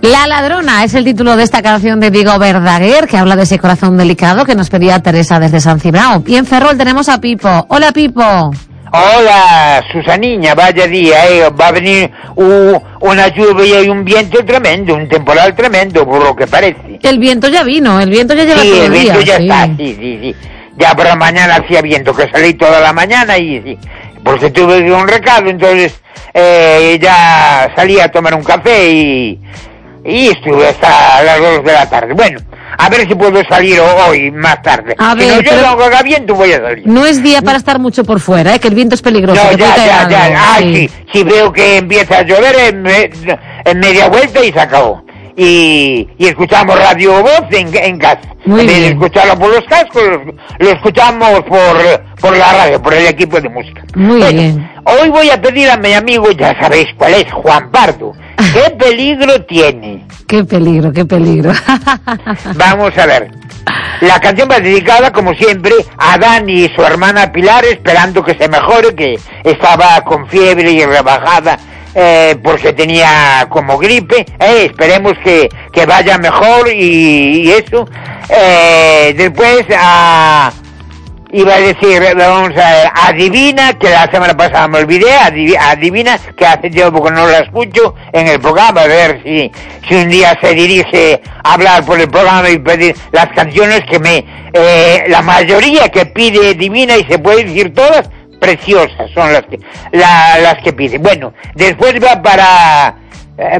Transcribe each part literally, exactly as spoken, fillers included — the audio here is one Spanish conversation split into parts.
La ladrona es el título de esta canción de Diego Verdaguer, que habla de ese corazón delicado que nos pedía Teresa desde San Cibrao. Y en Ferrol tenemos a Pipo. Hola, Pipo. Hola, Susaniña, vaya día, eh, va a venir uh, una lluvia y un viento tremendo, un temporal tremendo, por lo que parece. El viento ya vino, el viento ya lleva sí, todo el día. Sí, el viento ya sí. está, sí, sí, sí. Ya por la mañana hacía viento, que salí toda la mañana y sí, porque tuve un recado, entonces eh, ya salí a tomar un café y, y estuve hasta las dos de la tarde. Bueno, a ver si puedo salir hoy más tarde. A si ver, no pero llego a haga viento, voy a salir. No es día para estar mucho por fuera, ¿eh? Que el viento es peligroso. No, que ya, puede ya, caer ya. algo, Ah, sí. sí. Si veo que empieza a llover en, me- en media vuelta y se acabó. Y, y escuchamos Radio Voz en, en casa. Muy en vez de bien. escucharlo por los cascos, lo, lo escuchamos por, por la radio, por el equipo de música. Muy Bueno, bien. hoy voy a pedir a mi amigo, ya sabéis cuál es, Juan Pardo. ¿Qué peligro tiene? Qué peligro, qué peligro. Vamos a ver. La canción va dedicada, como siempre, a Dani y su hermana Pilar, esperando que se mejore, que estaba con fiebre y rebajada eh, porque tenía como gripe. Eh, esperemos que, que vaya mejor y, y eso. Eh, después a... Iba a decir, vamos a ver, adivina, que la semana pasada me olvidé, adiv- adivina, que hace tiempo que no la escucho en el programa, a ver si, si un día se dirige a hablar por el programa y pedir las canciones que me, eh, la mayoría que pide Divina, y se puede decir todas, preciosas son las que, la, las que pide. Bueno, después va para, eh,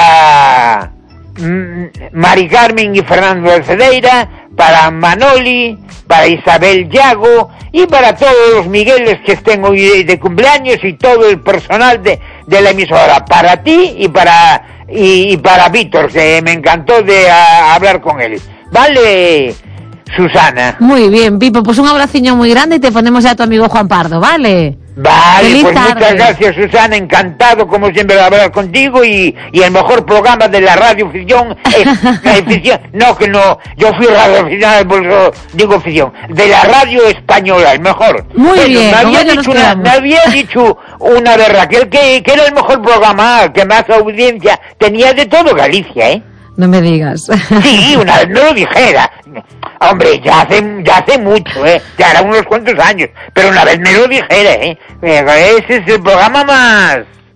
para mm, Mari Carmen y Fernando de Cedeira, para Manoli, para Isabel Yago y para todos los Migueles que estén hoy de cumpleaños y todo el personal de, de la emisora, para ti y para y, y para Víctor, que me encantó de a, hablar con él. Vale, Susana. Muy bien, Pipo, pues un abraciño muy grande y te ponemos ya a tu amigo Juan Pardo, ¿vale? Vale, Feliz pues tarde. muchas gracias, Susana, encantado como siempre de hablar contigo, y, y el mejor programa de la radioficción es la ficción, no que no, yo fui radioaficionado, por eso digo ficción, de la radio española, el mejor. Muy Bueno, bien, me con había, ello nos dicho una, quedamos. me había dicho una de Raquel que, que era el mejor programa, que más audiencia tenía de todo Galicia, ¿eh? No me digas. Sí, una vez me lo dijera. Hombre, ya hace, ya hace mucho, ¿eh? Ya eran unos cuantos años. Pero una vez me lo dijera, ¿eh? Ese es el programa más...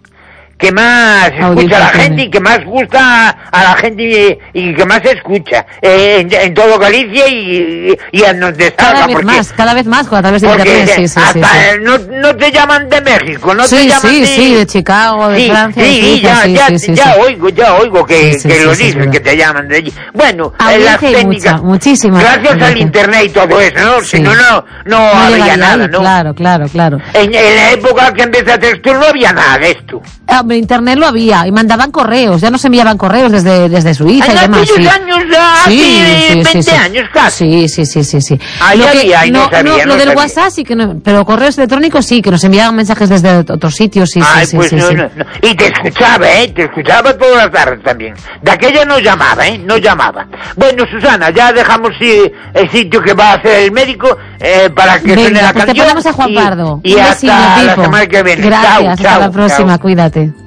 que más escucha Audiencia a la tiene. gente y que más gusta a la gente y, y que más escucha eh, en, en todo Galicia y, y en donde Cada salga. vez porque, más, cada vez más, a través de porque internet, sí, sí, sí. hasta sí. eh, No, no te llaman de México, no te Sí, llaman sí, de... sí, de Chicago, de Sí, Francia, de sí, Suiza, ya, sí, ya, sí, sí, ya sí. oigo, ya oigo que, Sí, sí, que sí, lo sí, dicen, sí. que te llaman de allí. Bueno, eh, Audiencia las hay técnicas, mucha, muchísima. gracias al Audiencia. internet y todo eso, ¿no? Sí. Si no, no, no, No había llegaría nada, ahí, ¿no? Claro, claro, claro. En, en la época que empezaste tú no había nada de esto. Hombre, internet lo había y mandaban correos, ya nos enviaban correos desde, desde Suiza En y demás. aquellos Sí. años, ya Sí, hace sí, sí, veinte sí. años casi. Sí, sí, sí, sí, sí. Ahí Lo que- había, y no sabía, no, no lo del sabía. WhatsApp sí que no, pero correos electrónicos sí, que nos enviaban mensajes desde otros sitios, sí, Ay, sí, sí, pues sí, no, sí. no, no. Y te escuchaba, ¿eh? Te escuchaba todas las tardes también. De aquella no llamaba, ¿eh? No llamaba. Bueno, Susana, ya dejamos sí, el sitio que va a hacer el médico eh, para que Venga, suene la pues te canción. ponemos a Juan y- Pardo. Y, Un hasta besito, la Pipo. semana que viene. Gracias, Chao, hasta chao, la próxima, chao. cuídate.